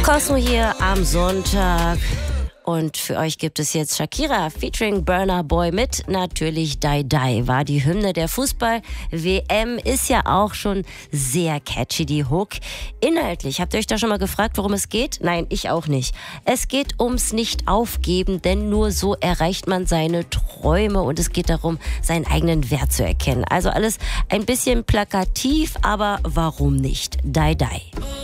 Cosmo hier am Sonntag. Und für euch gibt es jetzt Shakira featuring Burna Boy mit natürlich Die Die. War die Hymne der Fußball-WM, ist ja auch schon sehr catchy, die Hook. Inhaltlich, habt ihr euch da schon mal gefragt, worum es geht? Nein, ich auch nicht. Es geht ums Nicht-Aufgeben, denn nur so erreicht man seine Träume und es geht darum, seinen eigenen Wert zu erkennen. Also alles ein bisschen plakativ, aber warum nicht? Die Die.